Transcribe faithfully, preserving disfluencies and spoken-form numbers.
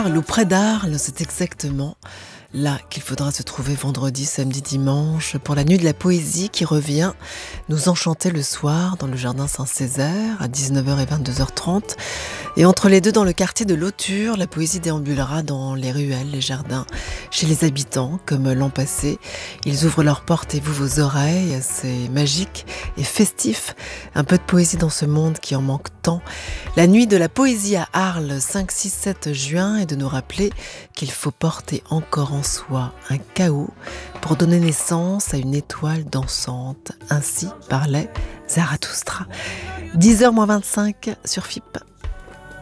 Arles ou près d'Arles, c'est exactement là qu'il faudra se trouver vendredi, samedi, dimanche pour la nuit de la poésie qui revient nous enchanter le soir dans le jardin Saint-Césaire à dix-neuf heures et vingt-deux heures trente. Et entre les deux, dans le quartier de l'Auture, la poésie déambulera dans les ruelles, les jardins, chez les habitants, comme l'an passé. Ils ouvrent leurs portes et vous vos oreilles, c'est magique et festif. Un peu de poésie dans ce monde qui en manque tant. La nuit de la poésie à Arles, cinq, six, sept juin, est de nous rappeler qu'il faut porter encore en soi un chaos pour donner naissance à une étoile dansante. Ainsi parlait Zarathustra. dix heures moins vingt-cinq sur F I P.